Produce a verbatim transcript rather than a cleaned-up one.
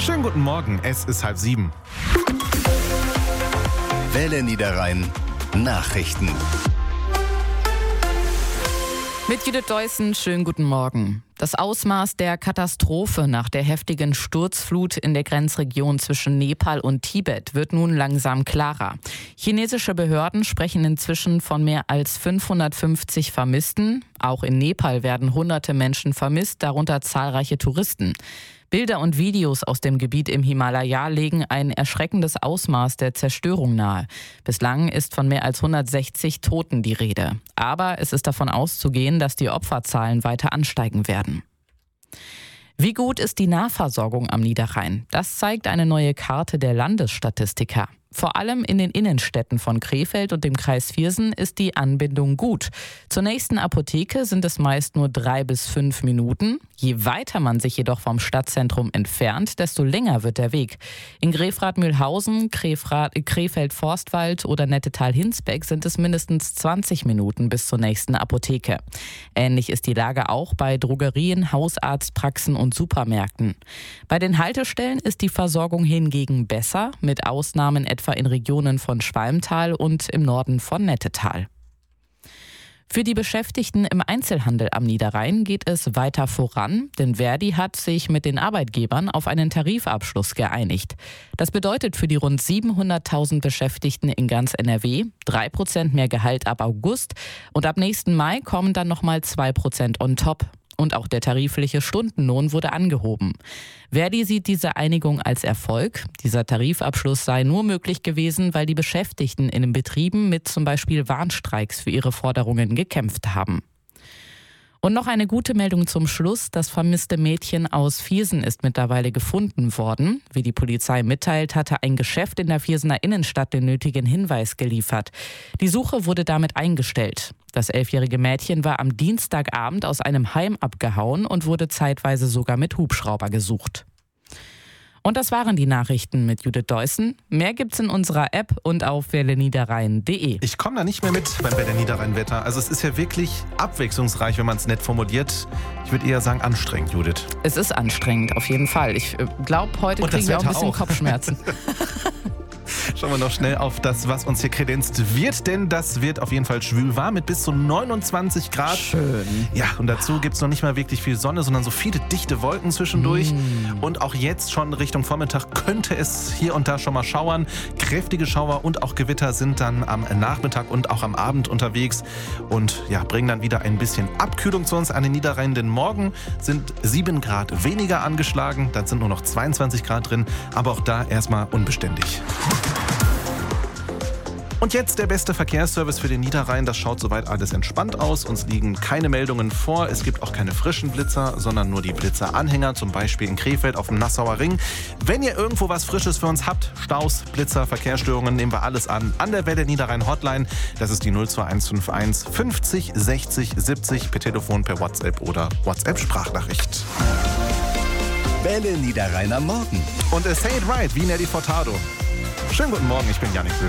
Schönen guten Morgen, es ist halb sieben. Welle Niederrhein Nachrichten. Mit Judith Deussen, schönen guten Morgen. Das Ausmaß der Katastrophe nach der heftigen Sturzflut in der Grenzregion zwischen Nepal und Tibet wird nun langsam klarer. Chinesische Behörden sprechen inzwischen von mehr als fünfhundertfünfzig Vermissten. Auch in Nepal werden hunderte Menschen vermisst, darunter zahlreiche Touristen. Bilder und Videos aus dem Gebiet im Himalaya legen ein erschreckendes Ausmaß der Zerstörung nahe. Bislang ist von mehr als hundertsechzig Toten die Rede. Aber es ist davon auszugehen, dass die Opferzahlen weiter ansteigen werden. Wie gut ist die Nahversorgung am Niederrhein? Das zeigt eine neue Karte der Landesstatistiker. Vor allem in den Innenstädten von Krefeld und dem Kreis Viersen ist die Anbindung gut. Zur nächsten Apotheke sind es meist nur drei bis fünf Minuten. Je weiter man sich jedoch vom Stadtzentrum entfernt, desto länger wird der Weg. In Grefrath-Mühlhausen, Krefeld-Forstwald oder Nettetal-Hinsbeck sind es mindestens zwanzig Minuten bis zur nächsten Apotheke. Ähnlich ist die Lage auch bei Drogerien, Hausarztpraxen und Supermärkten. Bei den Haltestellen ist die Versorgung hingegen besser, mit Ausnahmen etwa etwa in Regionen von Schwalmtal und im Norden von Nettetal. Für die Beschäftigten im Einzelhandel am Niederrhein geht es weiter voran, denn Verdi hat sich mit den Arbeitgebern auf einen Tarifabschluss geeinigt. Das bedeutet für die rund siebenhunderttausend Beschäftigten in ganz N R W drei Prozent mehr Gehalt ab August und ab nächsten Mai kommen dann nochmal zwei Prozent on top. Und auch der tarifliche Stundenlohn wurde angehoben. Verdi sieht diese Einigung als Erfolg. Dieser Tarifabschluss sei nur möglich gewesen, weil die Beschäftigten in den Betrieben mit zum Beispiel Warnstreiks für ihre Forderungen gekämpft haben. Und noch eine gute Meldung zum Schluss. Das vermisste Mädchen aus Viersen ist mittlerweile gefunden worden. Wie die Polizei mitteilt, hatte ein Geschäft in der Viersener Innenstadt den nötigen Hinweis geliefert. Die Suche wurde damit eingestellt. Das elfjährige Mädchen war am Dienstagabend aus einem Heim abgehauen und wurde zeitweise sogar mit Hubschrauber gesucht. Und das waren die Nachrichten mit Judith Deussen. Mehr gibt's in unserer App und auf welle niederrhein punkt de. Ich komme da nicht mehr mit beim Welle Niederrhein-Wetter. Also es ist ja wirklich abwechslungsreich, wenn man es nett formuliert. Ich würde eher sagen anstrengend, Judith. Es ist anstrengend, auf jeden Fall. Ich glaube, heute Und kriegen wir auch ein Wetter bisschen auch. Kopfschmerzen. Schauen wir noch schnell auf das, was uns hier kredenzt wird, denn das wird auf jeden Fall schwül warm mit bis zu neunundzwanzig Grad. Schön. Ja, und dazu gibt es noch nicht mal wirklich viel Sonne, sondern so viele dichte Wolken zwischendurch. Mm. Und auch jetzt schon Richtung Vormittag könnte es hier und da schon mal schauern. Kräftige Schauer und auch Gewitter sind dann am Nachmittag und auch am Abend unterwegs und ja, bringen dann wieder ein bisschen Abkühlung zu uns an den Niederrhein, denn morgen sind sieben Grad weniger angeschlagen, dann sind nur noch zweiundzwanzig Grad drin, aber auch da erstmal unbeständig. Und jetzt der beste Verkehrsservice für den Niederrhein. Das schaut soweit alles entspannt aus. Uns liegen keine Meldungen vor. Es gibt auch keine frischen Blitzer, sondern nur die Blitzeranhänger, zum Beispiel in Krefeld auf dem Nassauer Ring. Wenn ihr irgendwo was Frisches für uns habt, Staus, Blitzer, Verkehrsstörungen, nehmen wir alles an. An der Welle Niederrhein Hotline. Das ist die null zwei eins fünf eins fünfzig sechzig siebzig per Telefon, per WhatsApp oder WhatsApp-Sprachnachricht. Welle Niederrhein am Morgen. Und Say It Right wie Nelly Furtado. Schönen guten Morgen, ich bin Janik Böhm.